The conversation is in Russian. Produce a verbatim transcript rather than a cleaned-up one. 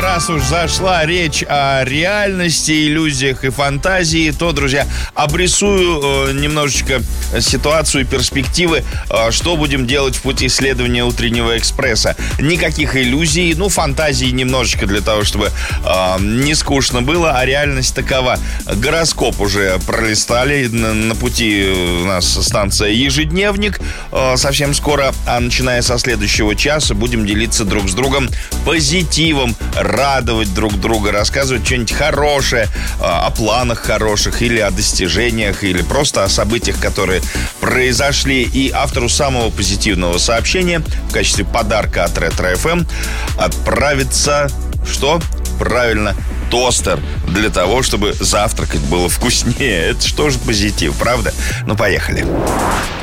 раз уж зашла речь о реальности, иллюзиях и фантазии, то, друзья, обрисую э, немножечко ситуацию и перспективы, э, что будем делать в пути исследования утреннего экспресса. Никаких иллюзий, ну, фантазии немножечко для того, чтобы э, не скучно было, а реальность такова. Гороскоп уже пролистали, на, на пути у нас станция «Ежедневник». Э, совсем скоро, а начиная со следующего часа, будем делиться друг с другом позитивом, радовать друг друга, рассказывать что-нибудь хорошее, о планах хороших или о достижениях, или просто о событиях, которые произошли. И автору самого позитивного сообщения в качестве подарка от Ретро-эф эм отправится, что? Правильно, тостер, для того, чтобы завтракать было вкуснее. Это что же позитив, правда? Ну, поехали.